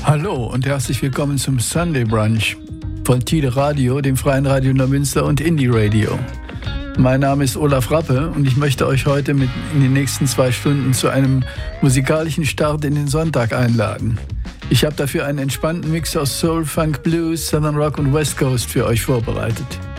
Hallo und herzlich willkommen zum Sunday Brunch von Tide Radio, dem freien Radio Neumünster und Indie Radio. Mein Name ist Olaf Rappe und ich möchte euch heute in den nächsten 2 Stunden zu einem musikalischen Start in den Sonntag einladen. Ich habe dafür einen entspannten Mix aus Soul, Funk, Blues, Southern Rock und West Coast für euch vorbereitet.